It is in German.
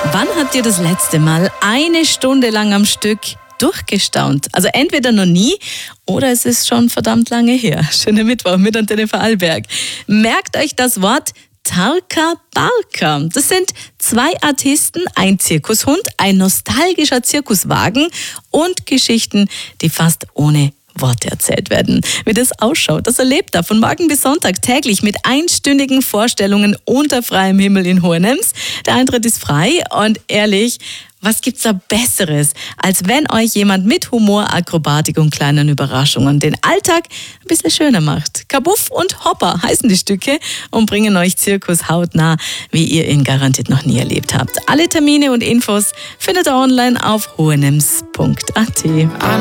Wann habt ihr das letzte Mal 1 Stunde lang am Stück durchgestaunt? Also entweder noch nie oder es ist schon verdammt lange her. Schönen Mittwoch mit Antenne Vorarlberg. Merkt euch das Wort Tarka Barka. Das sind 2 Artisten, ein Zirkushund, ein nostalgischer Zirkuswagen und Geschichten, die fast ohne Worte erzählt werden. Wie das ausschaut, das erlebt er von morgen bis Sonntag täglich mit einstündigen Vorstellungen unter freiem Himmel in Hohenems. Der Eintritt ist frei und ehrlich, was gibt's da Besseres, als wenn euch jemand mit Humor, Akrobatik und kleinen Überraschungen den Alltag ein bisschen schöner macht. Kabuff und Hopper heißen die Stücke und bringen euch Zirkus hautnah, wie ihr ihn garantiert noch nie erlebt habt. Alle Termine und Infos findet ihr online auf hohenems.at.